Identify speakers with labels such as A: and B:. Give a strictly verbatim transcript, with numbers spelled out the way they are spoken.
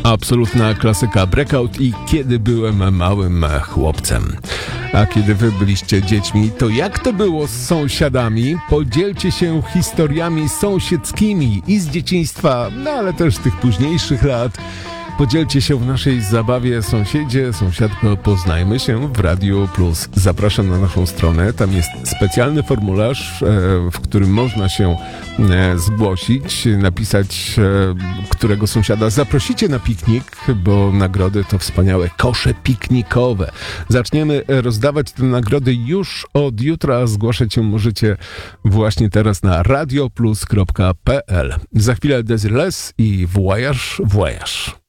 A: Absolutna klasyka Breakout i Kiedy byłem małym chłopcem. A kiedy wy byliście dziećmi, to jak to było z sąsiadami? Podzielcie się historiami sąsiedzkimi i z dzieciństwa, no ale też z tych późniejszych lat. Podzielcie się w naszej zabawie sąsiedzie, sąsiadko, poznajmy się w Radio Plus. Zapraszam na naszą stronę, tam jest specjalny formularz, w którym można się zgłosić, napisać, którego sąsiada zaprosicie na piknik, bo nagrody to wspaniałe kosze piknikowe. Zaczniemy rozdawać te nagrody już od jutra, zgłaszać się możecie właśnie teraz na radioplus kropka p l. Za chwilę Desireless i Voyage, Voyage.